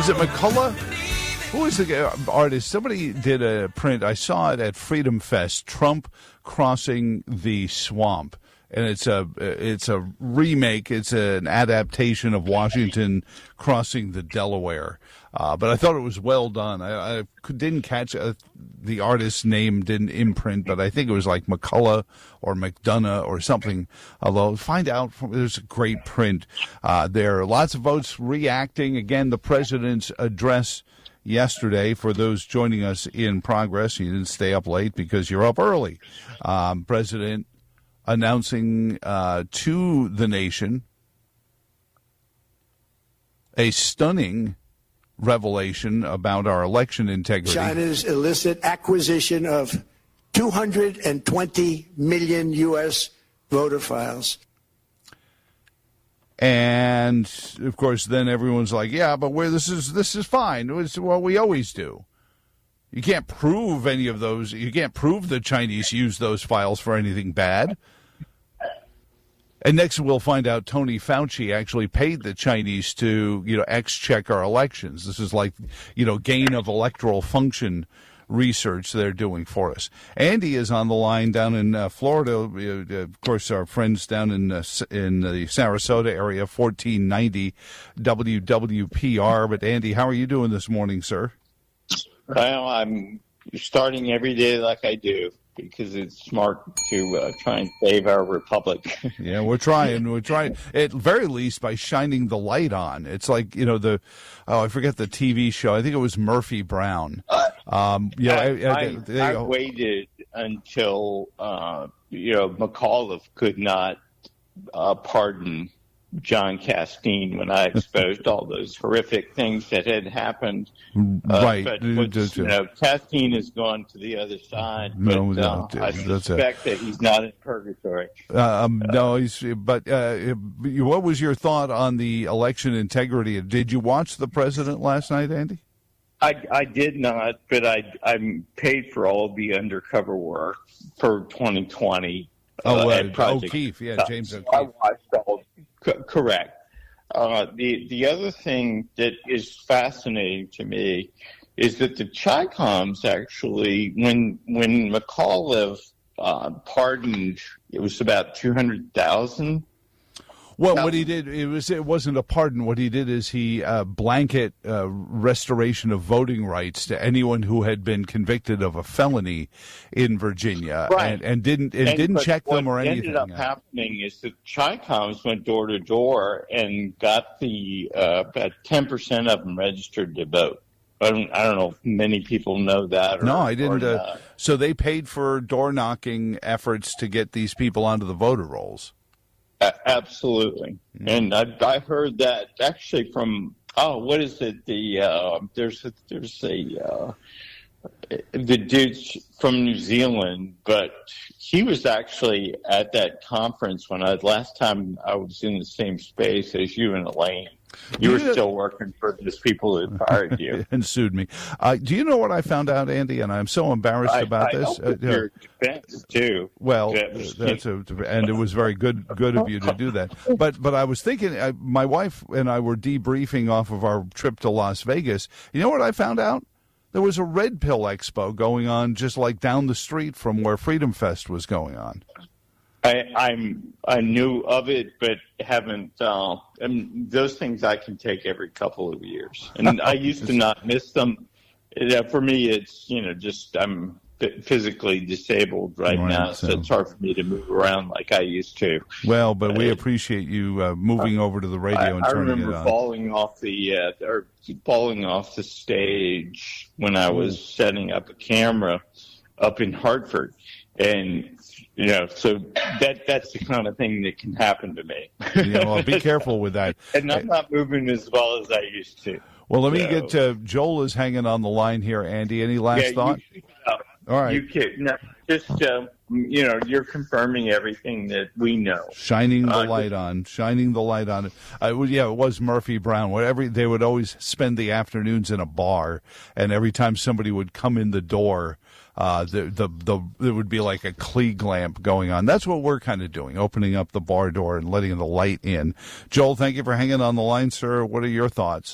Was it McCullough? Who was the artist? Somebody did a print. I saw it at Freedom Fest. Trump crossing the swamp, and it's a remake. It's an adaptation of Washington crossing the Delaware. But I thought it was well done. I didn't catch the artist's name, didn't imprint, but I think it was like McCullough or McDonough or something. Although, find out, there's a great print. There are lots of votes reacting. Again, the president's address yesterday, for those joining us in progress, you didn't stay up late because you're up early. President announcing to the nation a stunning revelation about our election integrity. China's illicit acquisition of 220 million U.S. voter files. And, of course, then everyone's like, yeah, but this is fine. It's what we always do. You can't prove any of those. You can't prove the Chinese used those files for anything bad. And next we'll find out Tony Fauci actually paid the Chinese to, X-check our elections. This is like, gain of electoral function research they're doing for us. Andy is on the line down in Florida. Of course, our friends down in the Sarasota area, 1490 WWPR. But Andy, how are you doing this morning, sir? Well, I'm starting every day like I do, because it's smart to try and save our republic. Yeah, we're trying. We're trying, at very least, by shining the light on. It's like, I forget the TV show. I think it was Murphy Brown. I waited until, McAuliffe could not pardon John Castine when I exposed all those horrific things that had happened. Right. But Castine has gone to the other side. But I suspect that he's not in purgatory. No, what was your thought on the election integrity? Did you watch the president last night, Andy? I did not, but I'm paid for all the undercover work for 2020. O'Keefe, yeah, James O'Keefe. I watched all. Correct. The other thing that is fascinating to me is that the Chi-Coms actually, when McAuliffe pardoned, it was about 200,000. Well, what he did, it wasn't a pardon. What he did is he blanket restoration of voting rights to anyone who had been convicted of a felony in Virginia, right. and didn't check them or anything. What ended up happening is that Chi-Coms went door to door and got the about 10% of them registered to vote. I don't know if many people know that. No, I didn't. So they paid for door knocking efforts to get these people onto the voter rolls. Absolutely. And I heard that actually from, what is it? There's the dude from New Zealand, but he was actually at that conference last time I was in the same space as you and Elaine. You were still working for those people who fired you and sued me. Do you know what I found out, Andy? And I'm so embarrassed about this. Your defense too. Well, and it was very good of you to do that. But I was thinking, my wife and I were debriefing off of our trip to Las Vegas. You know what I found out? There was a Red Pill Expo going on just like down the street from where Freedom Fest was going on. I knew of it, but haven't. Those things I can take every couple of years, and I used to not miss them. For me, it's just I'm physically disabled right now, so it's hard for me to move around like I used to. Well, but we appreciate you moving over to the radio and turning it on. I remember falling off the stage when I was setting up a camera up in Hartford, and. So that's the kind of thing that can happen to me. Well, be careful with that. And I'm not moving as well as I used to. Well, let me get to Joel is hanging on the line here, Andy. Any last thought? All right. You can. No, just, you're confirming everything that we know. Shining the light on it. It was Murphy Brown. They would always spend the afternoons in a bar, and every time somebody would come in the door, there would be like a Klieg lamp going on. That's what we're kind of doing, opening up the bar door and letting the light in. Joel, thank you for hanging on the line, sir. What are your thoughts?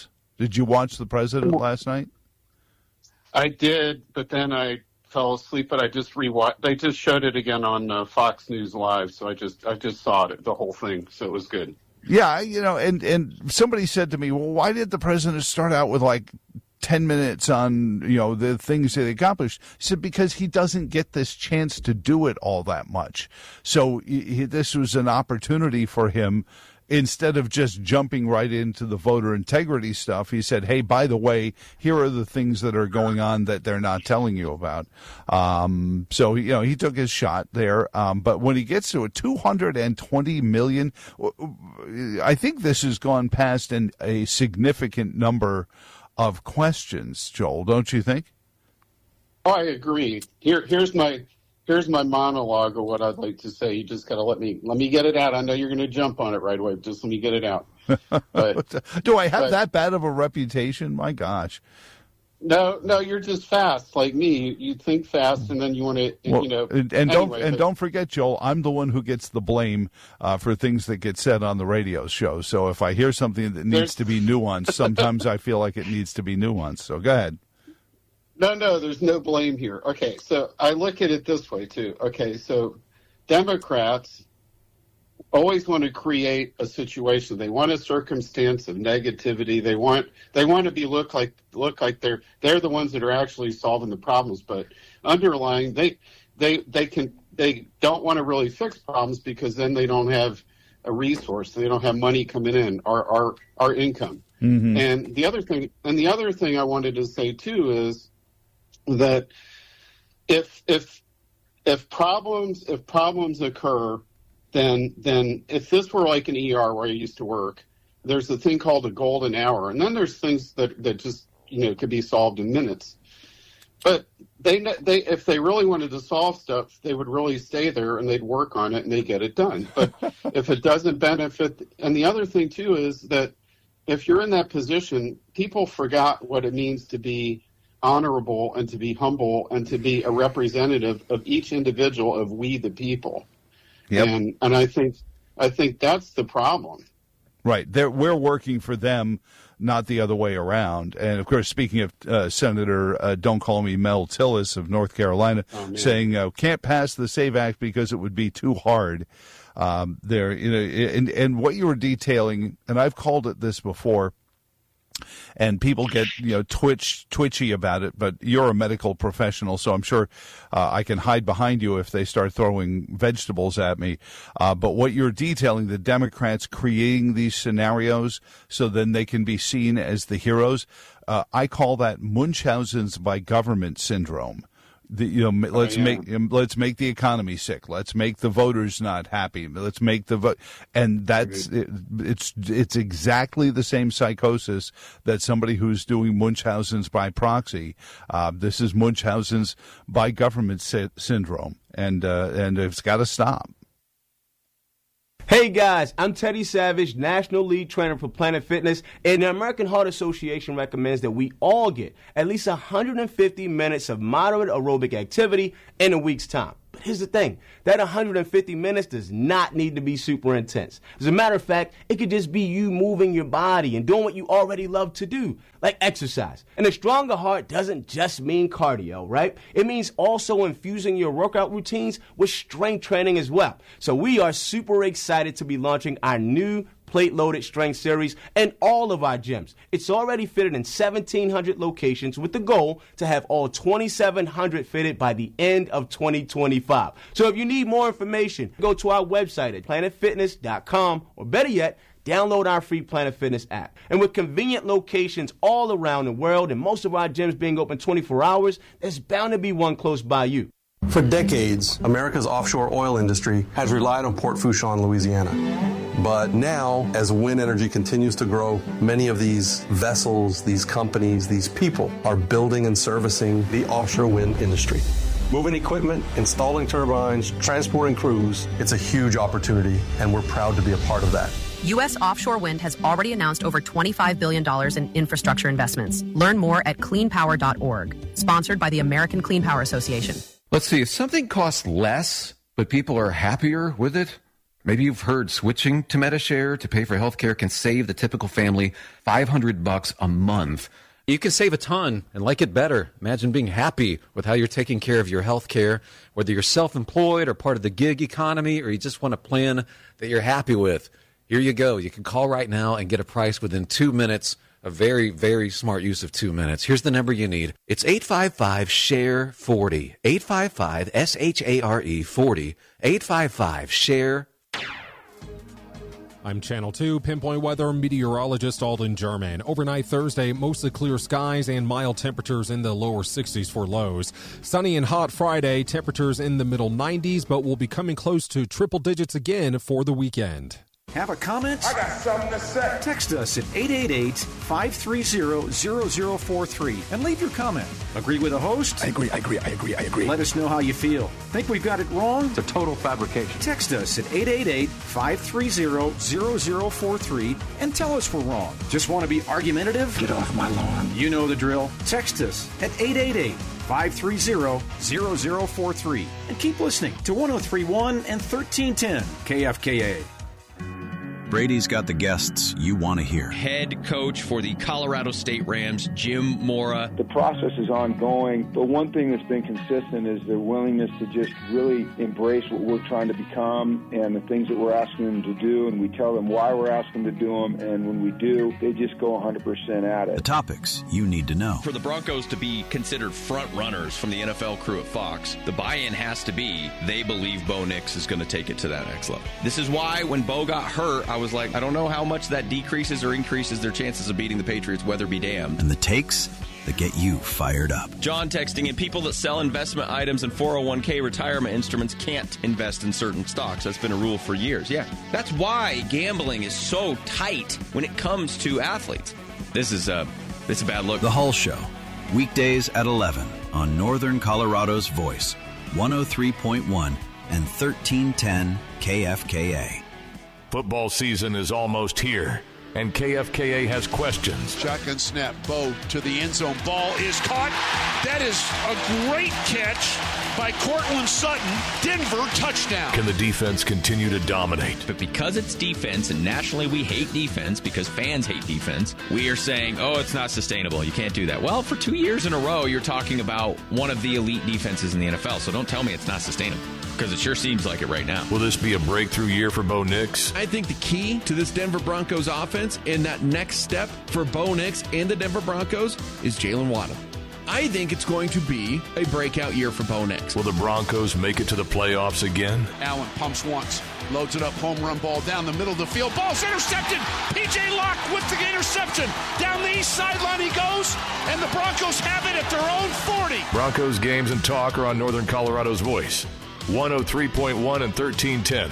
Did you watch the president last night? I did, but then I fell asleep. But I just rewatched. They just showed it again on Fox News Live, so I just saw it, the whole thing. So it was good. Yeah, and somebody said to me, well, why did the president start out with like 10 minutes on, the things that he accomplished? He said, because he doesn't get this chance to do it all that much. So this was an opportunity for him. Instead of just jumping right into the voter integrity stuff, he said, hey, by the way, here are the things that are going on that they're not telling you about. So, he took his shot there. But when he gets to a $220 million, I think this has gone past a significant number of questions, Joel, don't you think? Oh, I agree. Here's my monologue of what I'd like to say. You just got to let me get it out. I know you're going to jump on it right away. But just let me get it out. But, do I have that bad of a reputation? My gosh. No, you're just fast like me. You think fast, and then you want to, don't forget, Joel, I'm the one who gets the blame for things that get said on the radio show. So if I hear something that needs to be nuanced, sometimes I feel like it needs to be nuanced. So go ahead. No, there's no blame here. Okay, so I look at it this way, too. Okay, so Democrats always want to create a situation. They want a circumstance of negativity. They want to look like they're the ones that are actually solving the problems. But underlying, they don't want to really fix problems because then they don't have a resource. They don't have money coming in, our income. Mm-hmm. And the other thing I wanted to say, too, is that if problems occur, then if this were like an ER where I used to work, there's a thing called a golden hour, and then there's things that just could be solved in minutes. But they if they really wanted to solve stuff, they would really stay there and they'd work on it and they get it done. But if it doesn't benefit, and the other thing too is that if you're in that position, people forgot what it means to be honorable and to be humble and to be a representative of each individual of we the people. Yep. And I think that's the problem. Right. We're working for them, not the other way around. And, of course, speaking of Senator Don't Call Me Mel Tillis of North Carolina, saying can't pass the SAVE Act because it would be too hard. And what you were detailing, and I've called it this before, and people get twitchy about it, but you're a medical professional, so I'm sure I can hide behind you if they start throwing vegetables at me. But what you're detailing, the Democrats creating these scenarios so then they can be seen as the heroes, I call that Munchausen's by government syndrome. Let's make the economy sick. Let's make the voters not happy. Let's make the vote, and that's it's exactly the same psychosis that somebody who's doing Munchausen's by proxy. This is Munchausen's by government syndrome, and it's got to stop. Hey guys, I'm Teddy Savage, National Lead Trainer for Planet Fitness, and the American Heart Association recommends that we all get at least 150 minutes of moderate aerobic activity in a week's time. But here's the thing, that 150 minutes does not need to be super intense. As a matter of fact, it could just be you moving your body and doing what you already love to do, like exercise. And a stronger heart doesn't just mean cardio, right? It means also infusing your workout routines with strength training as well. So we are super excited to be launching our new plate-loaded strength series in all of our gyms. It's already fitted in 1,700 locations with the goal to have all 2,700 fitted by the end of 2025. So if you need more information, go to our website at planetfitness.com, or better yet, download our free Planet Fitness app. And with convenient locations all around the world and most of our gyms being open 24 hours, there's bound to be one close by you. For decades, America's offshore oil industry has relied on Port Fourchon, Louisiana. But now, as wind energy continues to grow, many of these vessels, these companies, these people are building and servicing the offshore wind industry. Moving equipment, installing turbines, transporting crews, it's a huge opportunity, and we're proud to be a part of that. U.S. offshore wind has already announced over $25 billion in infrastructure investments. Learn more at cleanpower.org. Sponsored by the American Clean Power Association. Let's see, if something costs less, but people are happier with it, Maybe you've heard switching to MediShare to pay for healthcare can save the typical family $500 a month. You can save a ton and like it better. Imagine being happy with how you're taking care of your health care, whether you're self-employed or part of the gig economy, or you just want a plan that you're happy with. Here you go. You can call right now and get a price within 2 minutes. A very, very smart use of 2 minutes. Here's the number you need. It's 855-SHARE-40. 855-SHARE 40. 855-SHARE. I'm Channel 2 Pinpoint Weather meteorologist Alden German. Overnight Thursday, mostly clear skies and mild temperatures in the lower 60s for lows. Sunny and hot Friday, temperatures in the middle 90s, but will be coming close to triple digits again for the weekend. Have a comment? I got something to say. Text us at 888-530-0043 and leave your comment. Agree with the host? I agree. Let us know how you feel. Think we've got it wrong? It's a total fabrication. Text us at 888-530-0043 and tell us we're wrong. Just want to be argumentative? Get off my lawn. You know the drill. Text us at 888-530-0043 and keep listening to 103.1 and 1310 KFKA. Brady's got the guests you want to hear. Head coach for the Colorado State Rams, Jim Mora. The process is ongoing, but one thing that's been consistent is their willingness to just really embrace what we're trying to become and the things that we're asking them to do, and we tell them why we're asking them to do them, and when we do, they just go 100% at it. The topics you need to know. For the Broncos to be considered front runners from the NFL crew at Fox, the buy-in has to be they believe Bo Nix is going to take it to that next level. This is why when Bo got hurt, I was like, I don't know how much that decreases or increases their chances of beating the Patriots, weather be damned. And the takes that get you fired up. John texting in, people that sell investment items and 401k retirement instruments can't invest in certain stocks. That's been a rule for years. Yeah, that's why gambling is so tight when it comes to athletes. This is a bad look. The Hull Show, weekdays at 11 on Northern Colorado's Voice, 103.1 and 1310 KFKA. Football season is almost here, and KFKA has questions. Shotgun snap, Bo to the end zone. Ball is caught. That is a great catch by Cortland Sutton. Denver touchdown. Can the defense continue to dominate? But because it's defense, and nationally we hate defense because fans hate defense, we are saying, oh, it's not sustainable. You can't do that. Well, for 2 years in a row, you're talking about one of the elite defenses in the NFL, so don't tell me it's not sustainable. Because it sure seems like it right now. Will this be a breakthrough year for Bo Nix? I think the key to this Denver Broncos offense and that next step for Bo Nix and the Denver Broncos is Jalen Waddle. I think it's going to be a breakout year for Bo Nix. Will the Broncos make it to the playoffs again? Allen pumps once, loads it up, home run ball down the middle of the field. Ball's intercepted. P.J. Locke with the interception. Down the east sideline he goes, and the Broncos have it at their own 40. Broncos games and talk are on Northern Colorado's Voice. 103.1 and 1310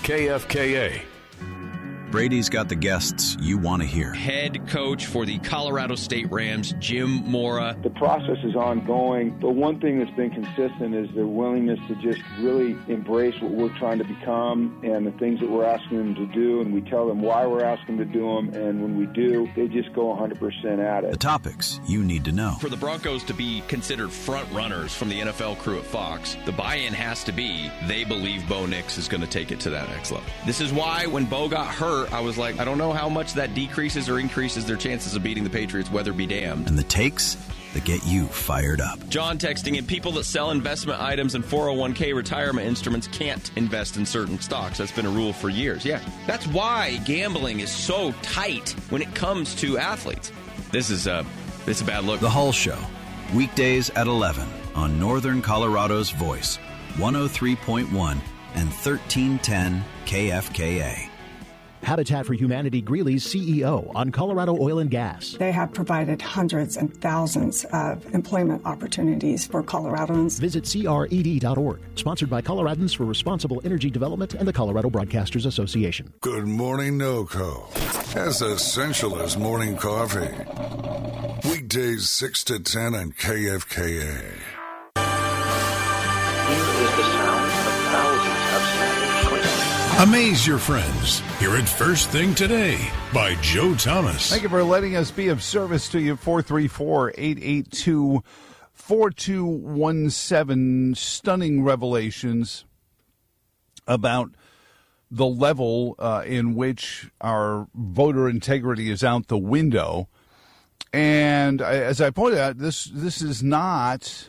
KFKA. Brady's got the guests you want to hear. Head coach for the Colorado State Rams, Jim Mora. The process is ongoing, but one thing that's been consistent is their willingness to just really embrace what we're trying to become and the things that we're asking them to do, and we tell them why we're asking them to do them, and when we do, they just go 100% at it. The topics you need to know. For the Broncos to be considered front runners from the NFL crew at Fox, the buy-in has to be they believe Bo Nix is going to take it to that next level. This is why when Bo got hurt, I was like, I don't know how much that decreases or increases their chances of beating the Patriots, weather be damned. And the takes that get you fired up. John texting in, people that sell investment items and 401k retirement instruments can't invest in certain stocks. That's been a rule for years. Yeah, that's why gambling is so tight when it comes to athletes. This is a bad look. The Hull Show, weekdays at 11 on Northern Colorado's Voice, 103.1 and 1310 KFKA. Habitat for Humanity Greeley's CEO on Colorado Oil and Gas. They have provided hundreds and thousands of employment opportunities for Coloradans. Visit CRED.org. Sponsored by Coloradans for Responsible Energy Development and the Colorado Broadcasters Association. Good morning, NOCO. As essential as morning coffee. Weekdays 6 to 10 on KFKA. Here is the sound of thousands of Spanish voices. Amaze your friends. Hear it first thing today by Joe Thomas. Thank you for letting us be of service to you. 434-882-4217. Stunning revelations about the level in which our voter integrity is out the window. And as I pointed out, this is not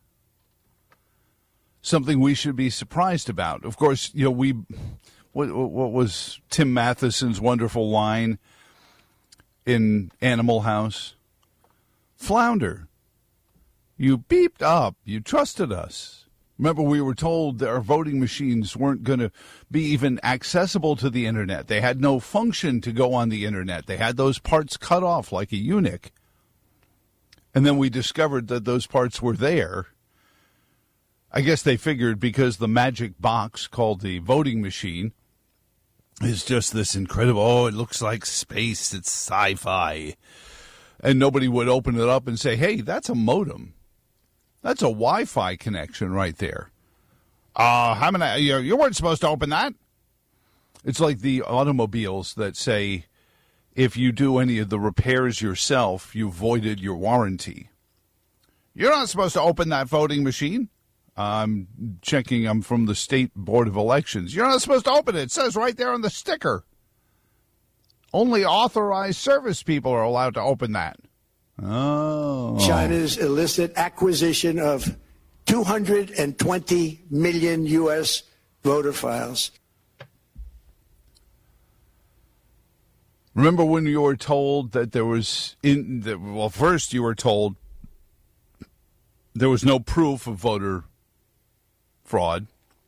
something we should be surprised about. Of course, you know, what was Tim Matheson's wonderful line in Animal House? Flounder, you beeped up. You trusted us. Remember, we were told that our voting machines weren't going to be even accessible to the Internet. They had no function to go on the Internet. They had those parts cut off like a eunuch. And then we discovered that those parts were there. I guess they figured because the magic box called the voting machine is just this incredible, oh, it looks like space, it's sci-fi. And nobody would open it up and say, hey, that's a modem. That's a Wi-Fi connection right there. How many? You weren't supposed to open that. It's like the automobiles that say, if you do any of the repairs yourself, you voided your warranty. You're not supposed to open that voting machine. I'm checking. I'm from the State Board of Elections. You're not supposed to open it. It says right there on the sticker. Only authorized service people are allowed to open that. Oh. China's illicit acquisition of 220 million U.S. voter files. Remember when you were told that there was, first you were told there was no proof of voter fraud.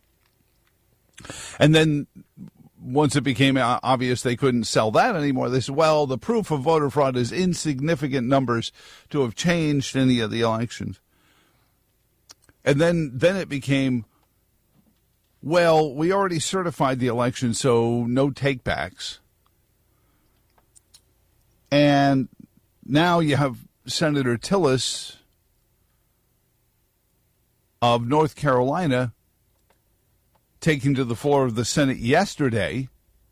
And then once it became obvious they couldn't sell that anymore, they said, well, the proof of voter fraud is insignificant numbers to have changed any of the elections. And then it became, well, we already certified the election, so no takebacks. And now you have Senator Tillis of North Carolina taking to the floor of the Senate yesterday,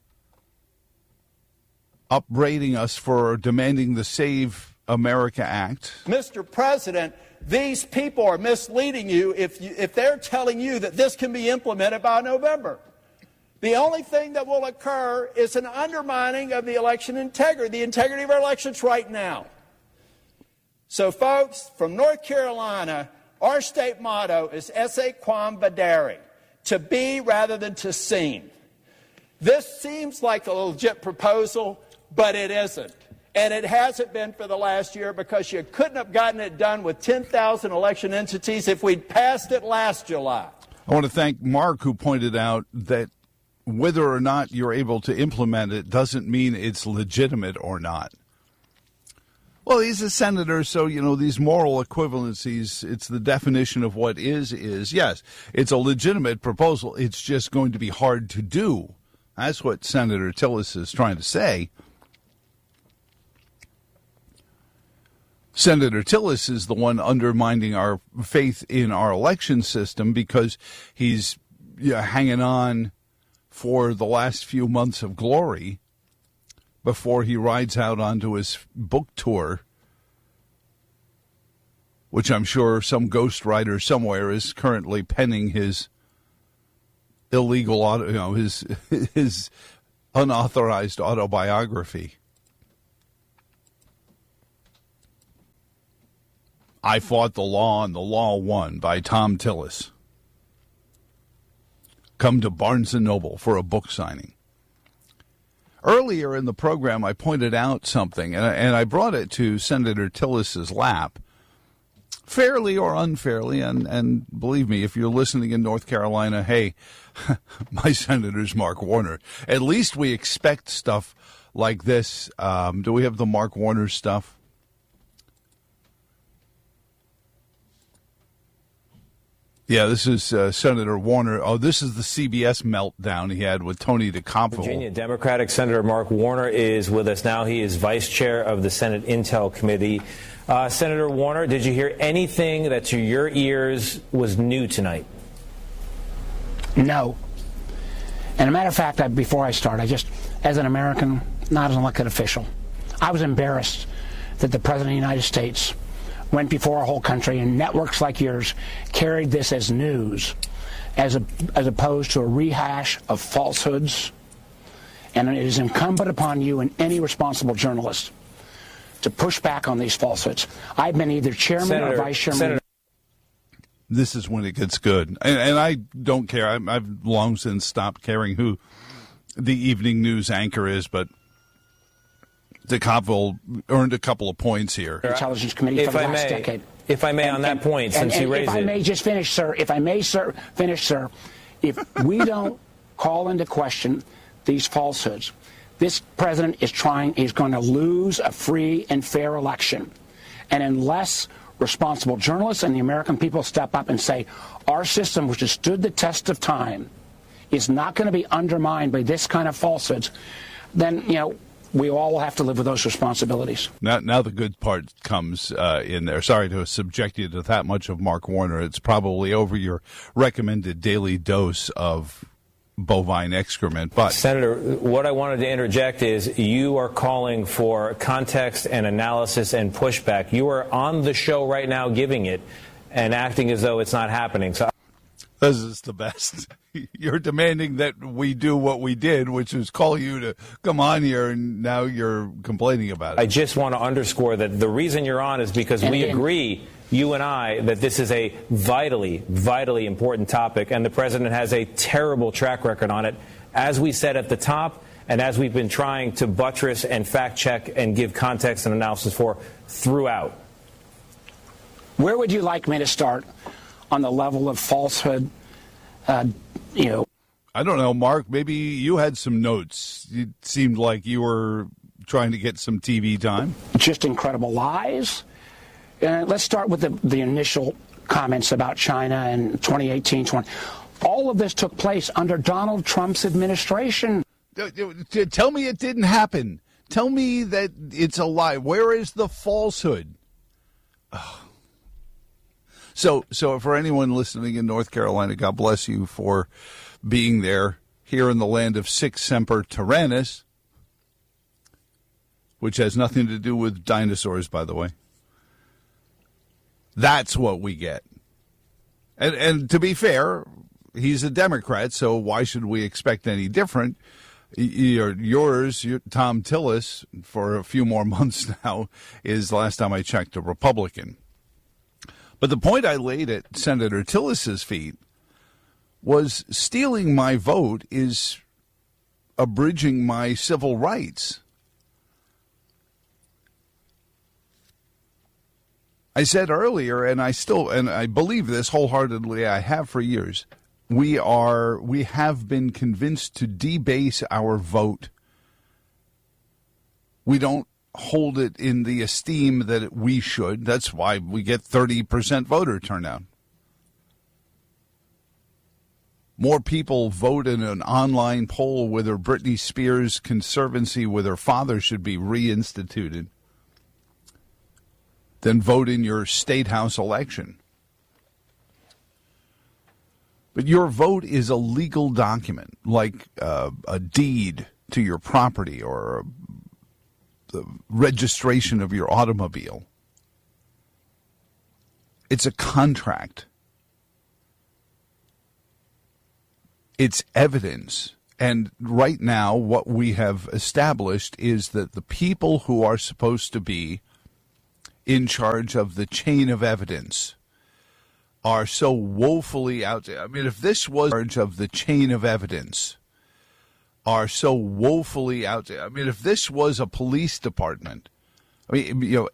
upbraiding us for demanding the Save America Act. Mr. President, these people are misleading you if they're telling you that this can be implemented by November. The only thing that will occur is an undermining of the election integrity, the integrity of our elections right now. So, folks, from North Carolina, our state motto is Esse quam vadere, to be rather than to seem. This seems like a legit proposal, but it isn't. And it hasn't been for the last year because you couldn't have gotten it done with 10,000 election entities if we'd passed it last July. I want to thank Mark, who pointed out that whether or not you're able to implement it doesn't mean it's legitimate or not. Well, he's a senator, so, you know, these moral equivalencies, it's the definition of what is. Yes, it's a legitimate proposal. It's just going to be hard to do. That's what Senator Tillis is trying to say. Senator Tillis is the one undermining our faith in our election system because he's hanging on for the last few months of glory before he rides out onto his book tour, which I'm sure some ghostwriter somewhere is currently penning his illegal, his unauthorized autobiography. I Fought the Law and the Law Won by Thom Tillis. Come to Barnes & Noble for a book signing. Earlier in the program, I pointed out something, and I brought it to Senator Tillis's lap, fairly or unfairly, and believe me, if you're listening in North Carolina, hey, my senator's Mark Warner. At least we expect stuff like this. Do we have the Mark Warner stuff? Yeah, this is Senator Warner. Oh, this is the CBS meltdown he had with Tony DeCampo. Virginia Democratic Senator Mark Warner is with us now. He is vice chair of the Senate Intel Committee. Senator Warner, did you hear anything that to your ears was new tonight? No. And a matter of fact, before I start, I just, as an American, not as an elected official, I was embarrassed that the President of the United States went before our whole country and networks like yours carried this as news. as opposed to a rehash of falsehoods. And it is incumbent upon you and any responsible journalist to push back on these falsehoods. I've been either chairman or vice chairman. This is when it gets good. And I don't care. I've long since stopped caring who the evening news anchor is, but DeCoppville earned a couple of points here. Intelligence Committee for the last decade. If I may, on that point, since you raised it. If I may just finish, sir. If I may, sir, finish, sir. If we don't call into question these falsehoods, this president is going to lose a free and fair election. And unless responsible journalists and the American people step up and say, our system, which has stood the test of time, is not going to be undermined by this kind of falsehoods, then, we all will have to live with those responsibilities. Now the good part comes in there. Sorry to subject you to that much of Mark Warner. It's probably over your recommended daily dose of bovine excrement. But Senator, what I wanted to interject is you are calling for context and analysis and pushback. You are on the show right now giving it and acting as though it's not happening. So this is the best. You're demanding that we do what we did, which is call you to come on here, and now you're complaining about it. I just want to underscore that the reason you're on is because we agree, you and I, that this is a vitally, vitally important topic, and the president has a terrible track record on it, as we said at the top, and as we've been trying to buttress and fact-check and give context and analysis for throughout. Where would you like me to start on the level of falsehood? I don't know, Mark. Maybe you had some notes. It seemed like you were trying to get some TV time. Just incredible lies. Let's start with the initial comments about China in 2018-20. All of this took place under Donald Trump's administration. Tell me it didn't happen. Tell me that it's a lie. Where is the falsehood? Oh. So for anyone listening in North Carolina, God bless you for being there here in the land of Sic Semper Tyrannis, which has nothing to do with dinosaurs, by the way. That's what we get. And to be fair, he's a Democrat, so why should we expect any different? Yours, Tom Tillis, for a few more months now, is, last time I checked, a Republican. But the point I laid at Senator Tillis's feet was stealing my vote is abridging my civil rights. I said earlier, and I believe this wholeheartedly, I have for years, we have been convinced to debase our vote. We don't hold it in the esteem that we should. That's why we get 30% voter turnout. More people vote in an online poll whether Britney Spears' conservancy with her father should be reinstituted than vote in your state house election. But your vote is a legal document, like a deed to your property or the registration of your automobile. It's a contract. It's evidence. And right now, what we have established is that the people who are supposed to be in charge of the chain of evidence are so woefully out there. I mean, if this was in charge of the chain of evidence, are so woefully out there. I mean, if this was a police department, I mean,